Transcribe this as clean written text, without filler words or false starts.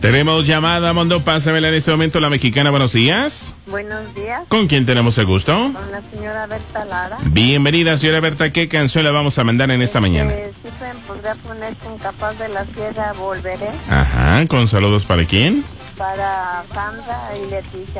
Tenemos llamada, Mondo, pásamela en este momento, la mexicana. Buenos días. Buenos días. ¿Con quién tenemos el gusto? Con la señora Berta Lara. Bienvenida, señora Berta. ¿Qué canción le vamos a mandar en esta mañana? Sí, me podría poner Incapaz de la Sierra, Volveré. Ajá, con saludos para quién. Para Sandra y Leticia.